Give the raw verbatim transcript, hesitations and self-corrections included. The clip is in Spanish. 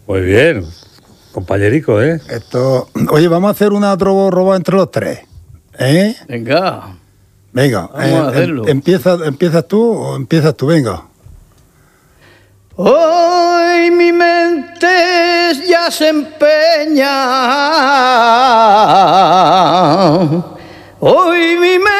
Muy bien, compañerico, ¿eh? Esto... Oye, vamos a hacer una otro robot entre los tres, ¿eh? Venga. Venga, vamos eh, a hacerlo. em- empieza, ¿empiezas tú o empiezas tú? Venga. Hoy mi mente ya se empeña. Hoy mi mente